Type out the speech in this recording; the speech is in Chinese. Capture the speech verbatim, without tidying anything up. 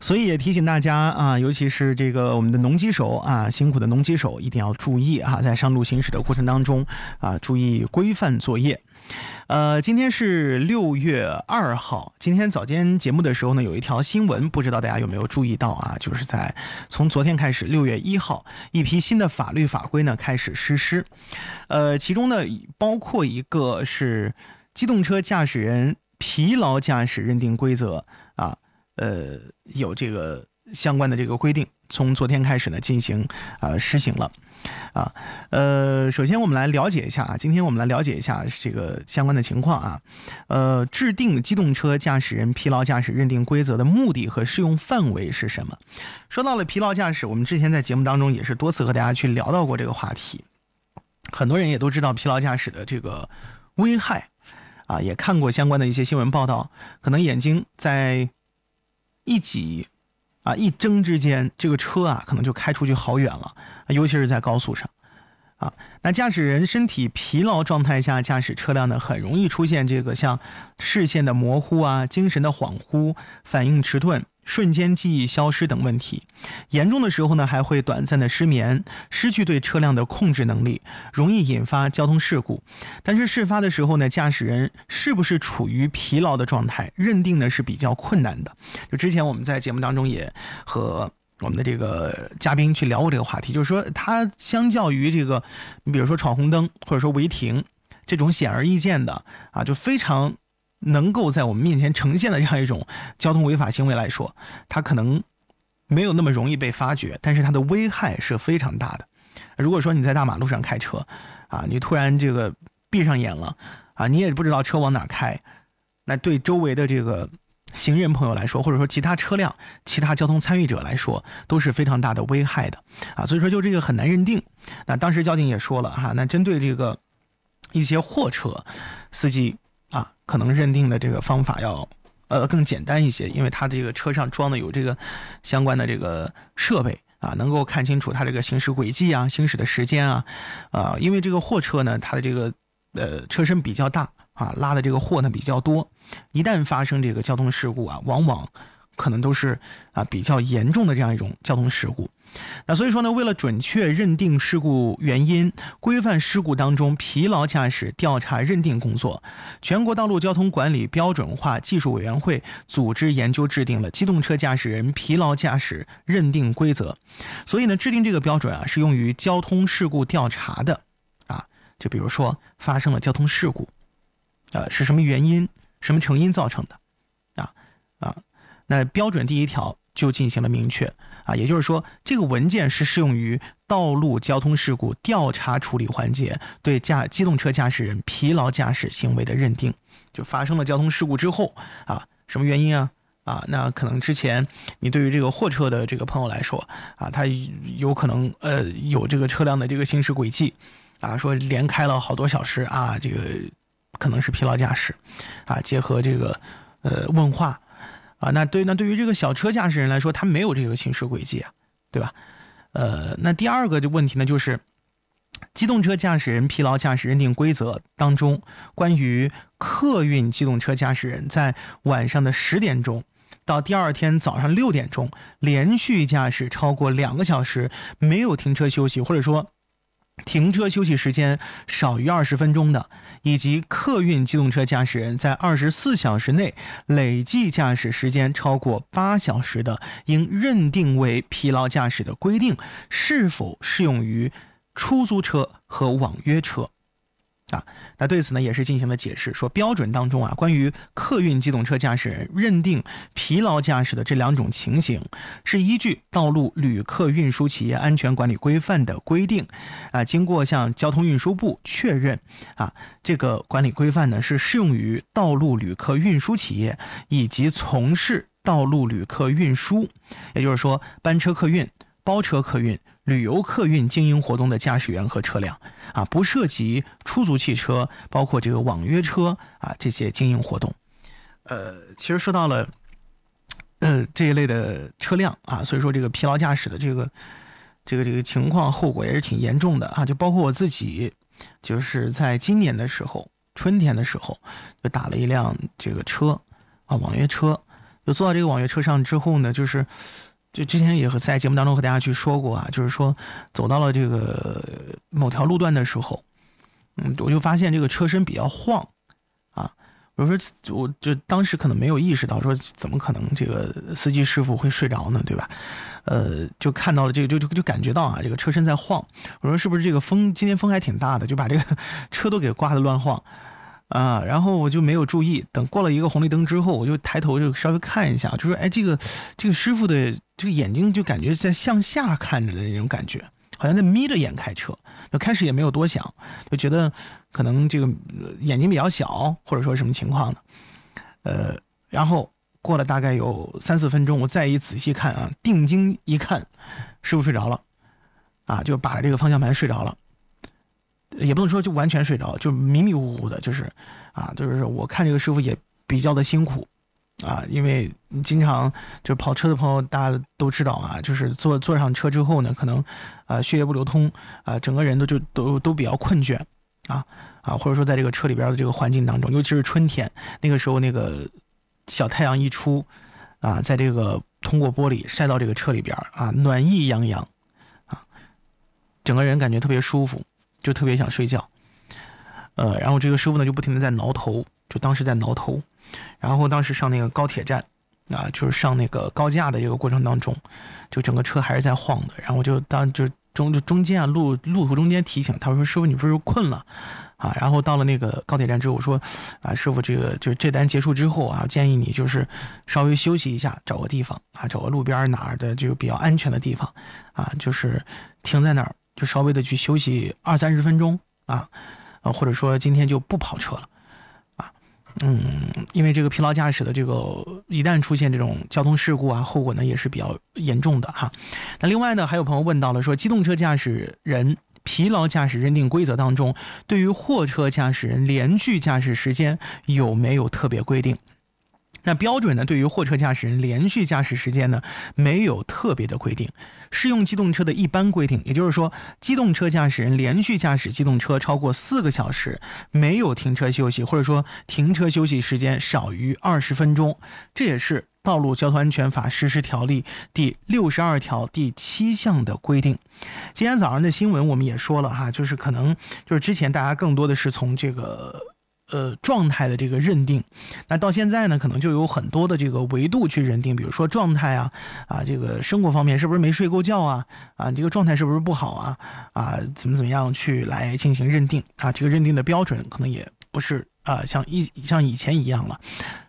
所以也提醒大家啊，尤其是这个我们的农机手啊，辛苦的农机手一定要注意啊，在上路行驶的过程当中啊，注意规范作业。呃，今天是六月二号，今天早间节目的时候呢，有一条新闻，不知道大家有没有注意到啊？就是在从昨天开始，六月一号，一批新的法律法规呢开始实施。呃，其中呢包括一个是机动车驾驶人疲劳驾驶认定规则啊，呃，有这个相关的这个规定，从昨天开始呢进行呃实行了。啊，呃，首先我们来了解一下啊，今天我们来了解一下这个相关的情况啊，呃，制定机动车驾驶人疲劳驾驶认定规则的目的和适用范围是什么？说到了疲劳驾驶，我们之前在节目当中也是多次和大家去聊到过这个话题，很多人也都知道疲劳驾驶的这个危害啊，也看过相关的一些新闻报道，可能眼睛在一挤啊，一睁之间，这个车啊可能就开出去好远了，尤其是在高速上啊。那驾驶人身体疲劳状态下驾驶车辆呢，很容易出现这个像视线的模糊啊、精神的恍惚、反应迟钝、瞬间记忆消失等问题。严重的时候呢，还会短暂的失眠，失去对车辆的控制能力，容易引发交通事故。但是事发的时候呢，驾驶人是不是处于疲劳的状态，认定呢是比较困难的。就之前我们在节目当中也和我们的这个嘉宾去聊过这个话题，就是说它相较于这个你比如说闯红灯或者说违停这种显而易见的啊，就非常能够在我们面前呈现的这样一种交通违法行为来说，它可能没有那么容易被发觉，但是它的危害是非常大的。如果说你在大马路上开车啊，你突然这个闭上眼了啊，你也不知道车往哪开，那对周围的这个行人朋友来说，或者说其他车辆、其他交通参与者来说，都是非常大的危害的啊。所以说就这个很难认定。那当时交警也说了哈、啊，那针对这个一些货车司机啊，可能认定的这个方法要呃更简单一些，因为他这个车上装的有这个相关的这个设备啊，能够看清楚他这个行驶轨迹啊、行驶的时间啊，啊，因为这个货车呢，它的这个呃车身比较大啊，拉的这个货呢比较多，一旦发生这个交通事故啊，往往可能都是啊比较严重的这样一种交通事故。那所以说呢，为了准确认定事故原因，规范事故当中疲劳驾驶调查认定工作，全国道路交通管理标准化技术委员会组织研究制定了机动车驾驶人疲劳驾驶认定规则。所以呢，制定这个标准啊，是用于交通事故调查的啊。就比如说发生了交通事故，呃，是什么原因、什么成因造成的啊啊？那标准第一条就进行了明确啊，也就是说，这个文件是适用于道路交通事故调查处理环节对驾机动车驾驶人疲劳驾驶行为的认定。就发生了交通事故之后啊，什么原因啊？啊，那可能之前你对于这个货车的这个朋友来说啊，他有可能呃有这个车辆的这个行驶轨迹啊，说连开了好多小时啊，这个可能是疲劳驾驶啊，结合这个呃问话。啊，那对，那对于这个小车驾驶人来说，他没有这个行驶轨迹啊，对吧？呃，那第二个的问题呢，就是机动车驾驶人疲劳驾驶认定规则当中，关于客运机动车驾驶人在晚上的十点钟到第二天早上六点钟连续驾驶超过两个小时，没有停车休息，或者说停车休息时间少于二十分钟的，以及客运机动车驾驶人在二十四小时内累计驾驶时间超过八小时的，应认定为疲劳驾驶的规定，是否适用于出租车和网约车？啊，那对此呢也是进行了解释，说标准当中啊，关于客运机动车驾驶人认定疲劳驾驶的这两种情形，是依据道路旅客运输企业安全管理规范的规定，啊，经过向交通运输部确认，啊，这个管理规范呢是适用于道路旅客运输企业以及从事道路旅客运输，也就是说班车客运、包车客运、旅游客运经营活动的驾驶员和车辆啊，不涉及出租汽车，包括这个网约车啊这些经营活动。呃，其实说到了呃这一类的车辆啊，所以说这个疲劳驾驶的这个这个这个情况后果也是挺严重的啊，就包括我自己，就是在今年的时候，春天的时候就打了一辆这个车啊，网约车， 就坐到这个网约车上之后呢，就是就之前也和在节目当中和大家去说过啊，就是说走到了这个某条路段的时候，嗯，我就发现这个车身比较晃啊。我说我就当时可能没有意识到，说怎么可能这个司机师傅会睡着呢，对吧？呃，就看到了这个，就就就感觉到啊，这个车身在晃。我说是不是这个风今天风还挺大的，就把这个车都给刮得乱晃啊？然后我就没有注意，等过了一个红绿灯之后，我就抬头就稍微看一下，就说哎，这个这个师傅的这个眼睛就感觉在向下看着的那种感觉，好像在眯着眼开车。就开始也没有多想，就觉得可能这个眼睛比较小，或者说什么情况呢？呃，然后过了大概有三四分钟，我再一仔细看啊，定睛一看，师傅睡着了，啊，就把这个方向盘睡着了，也不能说就完全睡着，就迷迷糊糊的，就是啊，就是我看这个师傅也比较的辛苦。啊，因为经常就是跑车的朋友，大家都知道啊，就是坐坐上车之后呢，可能，呃，血液不流通，啊、呃，整个人都就都都比较困倦，啊啊，或者说在这个车里边的这个环境当中，尤其是春天那个时候，那个小太阳一出，啊，在这个通过玻璃晒到这个车里边啊，暖意洋洋，啊，整个人感觉特别舒服，就特别想睡觉，呃，然后这个师傅呢就不停的在挠头，就当时在挠头。然后当时上那个高铁站，啊，就是上那个高架的这个过程当中，就整个车还是在晃的。然后我就当就中就中间啊路路途中间提醒他说：“师傅，你不是困了啊？”然后到了那个高铁站之后，我说：“啊，师傅，这个就这单结束之后啊，建议你就是稍微休息一下，找个地方啊，找个路边哪儿的就比较安全的地方啊，就是停在那儿，就稍微的去休息二三十分钟啊，啊，或者说今天就不跑车了。”嗯，因为这个疲劳驾驶的这个一旦出现这种交通事故啊，后果呢也是比较严重的哈。那另外呢，还有朋友问到了说，机动车驾驶人疲劳驾驶认定规则当中，对于货车驾驶人连续驾驶时间有没有特别规定？那标准呢，对于货车驾驶人连续驾驶时间呢，没有特别的规定，适用机动车的一般规定，也就是说，机动车驾驶人连续驾驶机动车超过四个小时，没有停车休息，或者说停车休息时间少于二十分钟，这也是《道路交通安全法实施条例》第六十二条第七项的规定。今天早上的新闻我们也说了哈，就是可能就是之前大家更多的是从这个。呃，状态的这个认定，那到现在呢，可能就有很多的这个维度去认定，比如说状态啊，啊，这个生活方面是不是没睡够觉啊，啊，这个状态是不是不好啊，啊，怎么怎么样去来进行认定啊？这个认定的标准可能也不是啊，像一像以前一样了。